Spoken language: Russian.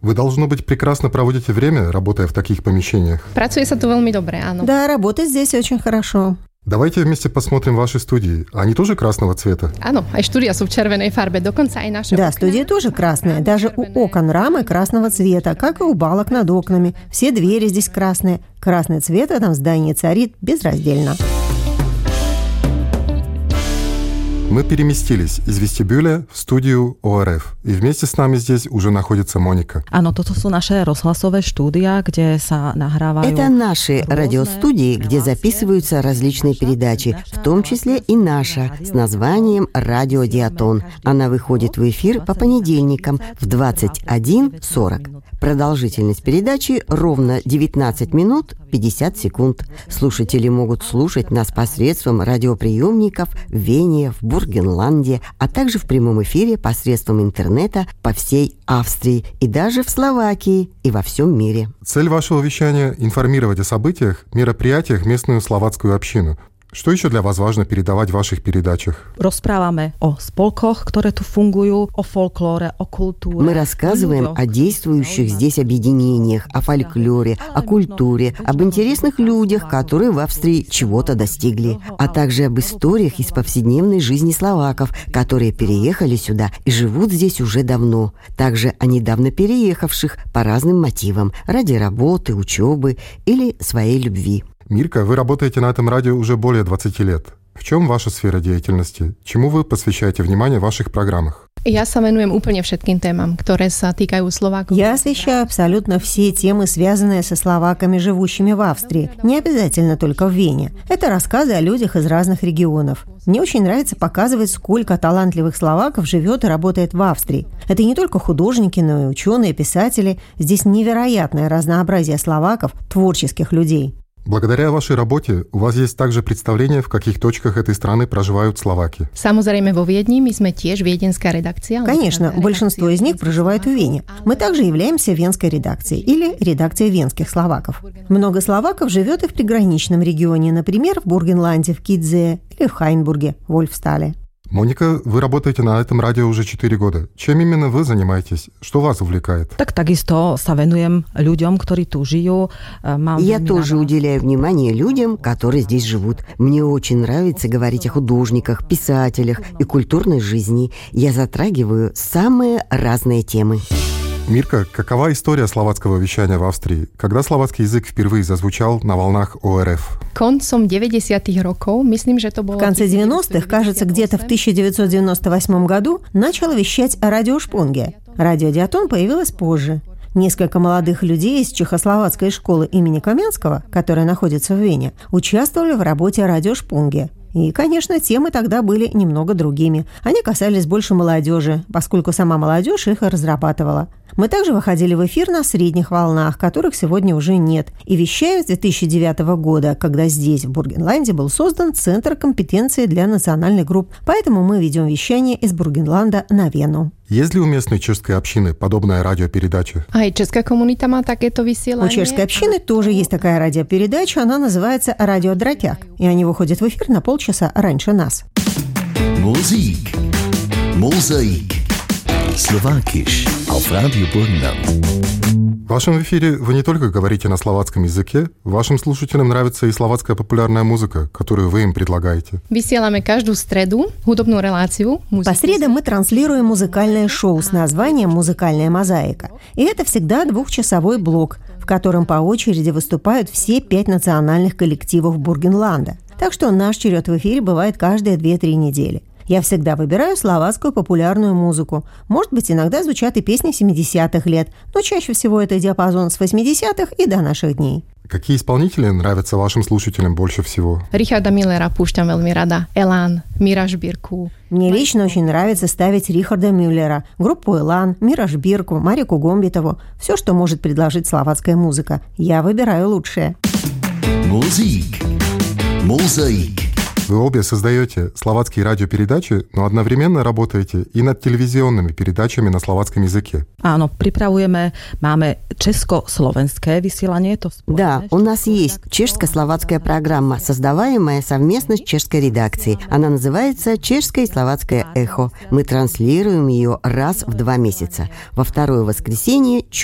Вы, должно быть, прекрасно проводите время, работая в таких помещениях. Pracuje sa tu veľmi dobre, áno. Да, работать здесь очень хорошо. Давайте вместе посмотрим ваши студии. Они тоже красного цвета? Áno, aj štúdia sú v červenej farbe, dokonca aj naše Да, okná. студия тоже красная. Даже у окон рамы красного цвета, как и у балок над окнами. Все двери здесь красные. Красный цвет в этом здании царит безраздельно. Мы переместились из вестибюля в студию ОРФ. И вместе с нами здесь уже находится Моника. Áno, toto sú naše rozhlasové štúdia, kde sa nahrávajú. Это наши радиостудии, где записываются различные передачи, в том числе и наша, с названием «Радио Диатон». Она выходит в эфир по понедельникам в 21:40. Продолжительность передачи ровно 19 минут 50 секунд. Слушатели могут слушать нас посредством радиоприемников в Вене, в Бургенланде, а также в прямом эфире посредством интернета по всей Австрии и даже в Словакии и во всем мире. Цель вашего вещания – информировать о событиях, мероприятиях местную словацкую общину. Что еще для вас важно передавать в ваших передачах? Rozprávame o spolkoch, ktoré tu fungujú, o folklóre, o kultúre. Мы рассказываем о действующих здесь объединениях, о фольклоре, о культуре, об интересных людях, которые в Австрии чего-то достигли, а также об историях из повседневной жизни словаков, которые переехали сюда и живут здесь уже давно. Также о недавно переехавших по разным мотивам, ради работы, учебы или своей любви. Мирка, вы работаете на этом радио уже более 20 лет. В чем ваша сфера деятельности? Чему вы посвящаете внимание в ваших программах? Ja sa venujem úplne všetkým témam, ktoré sa týkajú Slovákov. Я освещаю абсолютно все темы, связанные со словаками, живущими в Австрии. Не обязательно только в Вене. Это рассказы о людях из разных регионов. Мне очень нравится показывать, сколько талантливых словаков живет и работает в Австрии. Это не только художники, но и ученые, писатели. Здесь невероятное разнообразие словаков, творческих людей. Благодаря вашей работе у вас есть также представление, в каких точках этой страны проживают словаки. Samozrejme vo Viedni, my sme tiež viedenská redakcia. Конечно, большинство из них проживает в Вене. Мы также являемся венской редакцией или редакцией венских словаков. Много словаков живет и в приграничном регионе, например, в Бургенланде, в Кидзе или в Хайнбурге, в Вольфстале. Моника, вы работаете на этом радио уже 4 года. Чем именно вы занимаетесь? Что вас увлекает? Tak takisto sa venujem ľuďom, ktorí tu žijú. Я тоже уделяю внимание людям, которые здесь живут. Мне очень нравится говорить о художниках, писателях и культурной жизни. Я затрагиваю самые разные темы. Мирка, какова история словацкого вещания в Австрии? Когда словацкий язык впервые зазвучал на волнах ОРФ? Koncom 90-х рокov, myslím, že to bolo... В конце 90-х, кажется, где-то в 1998 году, начало вещать радио Шпунге. Радио Диатон появилось позже. Несколько молодых людей из чехословацкой школы имени Каменского, которая находится в Вене, участвовали в работе радио Шпунге. И, конечно, темы тогда были немного другими. Они касались больше молодежи, поскольку сама молодежь их и разрабатывала. Мы также выходили в эфир на средних волнах, которых сегодня уже нет, и вещаем с 2009 года, когда здесь, в Бургенланде, был создан Центр компетенции для национальных групп. Поэтому мы ведем вещание из Бургенланда на Вену. Есть ли у местной чешской общины подобная радиопередача? Aj česká komunita má takéto vysielanie. У чешской общины тоже есть такая радиопередача, она называется «Радио Дротяк», и они выходят в эфир на полчаса раньше нас. Musik. Mosaik. Slowakisch auf Radio Burgenland. В вашем эфире вы не только говорите на словацком языке, вашим слушателям нравится и словацкая популярная музыка, которую вы им предлагаете. Vysielame každú stredu hudobnú reláciu. По средам мы транслируем музыкальное шоу с названием «Музыкальная мозаика». И это всегда 2-часовой блок, в котором по очереди выступают все 5 национальных коллективов Бургенланда. Так что наш черед в эфире бывает каждые 2-3 недели. Я всегда выбираю словацкую популярную музыку. Может быть, иногда звучат и песни 70-х лет, но чаще всего это диапазон с 80-х и до наших дней. Какие исполнители нравятся вашим слушателям больше всего? Richarda Müllera púšťam veľmi rada. Elán, Mira Žbírku. Мне лично очень нравится ставить Рихарда Мюллера, группу «Элан», Мира Жбирку, Марику Гомбитову. Все, что может предложить словацкая музыка. Я выбираю лучшее. Musik. Mosaik. Вы обе создаете словацкие радиопередачи, но одновременно работаете и над телевизионными передачами на словацком языке. Áno, máme česko-slovenské vysielanie. Да, у нас есть чешско-словацкая программа, создаваемая совместно с чешской редакцией. Она называется «Чешское и словацкое эхо». Мы транслируем ее раз в 2 месяца. Во второе воскресенье